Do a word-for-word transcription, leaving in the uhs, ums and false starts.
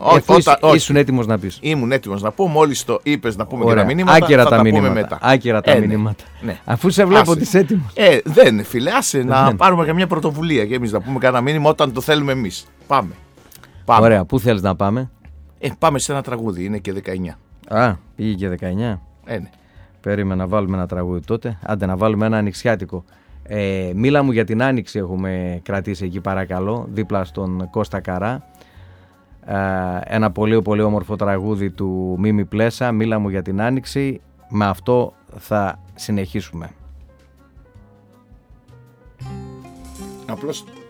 Εφού ήσουν έτοιμος να πεις. Ήμουν έτοιμος να πω, μόλις το είπες να πούμε. Ωραία. Και τα μηνύματα. Άκυρα θα τα, τα μηνύματα. πούμε μετά. Άκυρα τα ε, μηνύματα. Ναι, ναι. Αφού σε βλέπω ότι είσαι έτοιμος. Ε, δεν είναι, φίλε. Άσε να δεν. πάρουμε καμιά πρωτοβουλία και εμείς να πούμε κανένα μήνυμα όταν το θέλουμε εμείς. Πάμε. πάμε. Ωραία, πού θέλεις να πάμε? Ε, πάμε σε ένα τραγούδι, είναι και δεκαεννιά. Α, πήγε και δεκαεννιά. Ε, ναι. Περίμενα να βάλουμε ένα τραγούδι τότε. Άντε να βάλουμε ένα ανοιξιάτικο. Ε, Μίλα μου για την Άνοιξη έχουμε κρατήσει εκεί, παρακαλώ, δίπλα στον Κώστα Καρά. Ε, ένα πολύ πολύ όμορφο τραγούδι του Μίμη Πλέσα, Μίλα μου για την Άνοιξη. Με αυτό θα συνεχίσουμε. Απλώς